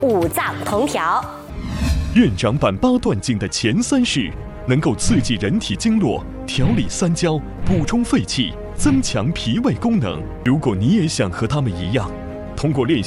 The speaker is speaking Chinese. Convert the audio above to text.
五脏同调。 院长版8段锦的前3式，能够刺激人体经络，调理三焦，补充肺气，增强脾胃功能。如果你也想和他们一样，通过练习